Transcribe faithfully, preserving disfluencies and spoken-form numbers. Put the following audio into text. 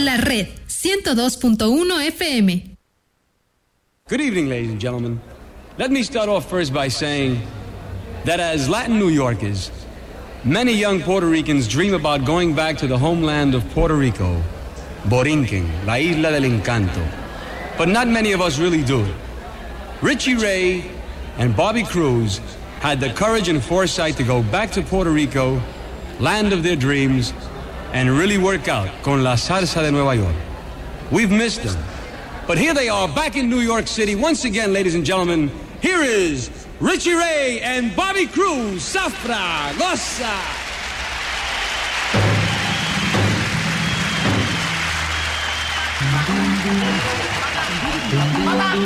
La Red ciento dos punto uno F M. Good evening, ladies and gentlemen. Let me start off first by saying that as Latin New Yorkers, many young Puerto Ricans dream about going back to the homeland of Puerto Rico, Borinquen, la isla del encanto. But not many of us really do it. Richie Ray and Bobby Cruz had the courage and foresight to go back to Puerto Rico, land of their dreams, and really work out con la salsa de Nueva York. We've missed them. But here they are back in New York City. Once again, ladies and gentlemen, here is Richie Ray and Bobby Cruz. Safra, goza.